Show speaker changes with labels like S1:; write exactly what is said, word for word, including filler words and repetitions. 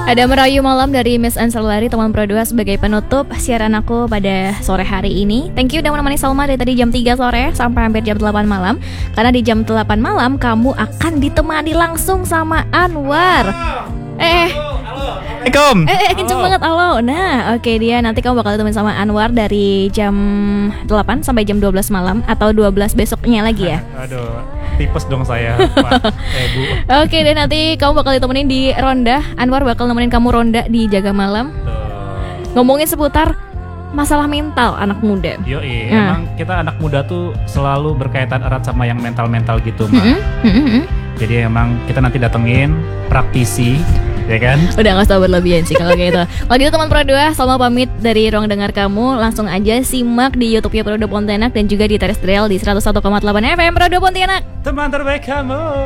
S1: Ada Merayu Malam dari Miss Anselari, teman Pro dua, sebagai penutup siaran aku pada sore hari ini. Thank you udah menemani Salma dari tadi jam tiga sore sampai hampir jam delapan malam. Karena di jam delapan malam kamu akan ditemani langsung sama Anwar. Eh,
S2: Assalamualaikum.
S1: Eh, eh kenceng banget, halo. Nah, oke, dia nanti kamu bakal ditemenin sama Anwar dari jam delapan sampai jam dua belas malam atau dua belas besoknya lagi ya.
S2: Aduh, tipes dong saya, Pak, eh, Bu.
S1: Oke deh, nanti kamu bakal ditemenin di ronda. Anwar bakal nemenin kamu ronda di Jaga Malam.
S2: Tuh.
S1: Ngomongin seputar masalah mental anak muda.
S2: Yoi,
S1: Nah.
S2: emang kita anak muda tuh selalu berkaitan erat sama yang mental-mental gitu, Mbak.
S1: Mm-mm, mm-mm.
S2: Jadi emang kita nanti datengin praktisi, ya kan?
S1: Udah gak usah berlebihan sih kalau kayak gitu. Kalau gitu teman Pro dua, Salma pamit dari ruang dengar kamu. Langsung aja simak di YouTube-nya Pro dua Pontianak dan juga di terestrial di seratus satu koma delapan F M Pro dua Pontianak.
S2: Teman terbaik kamu.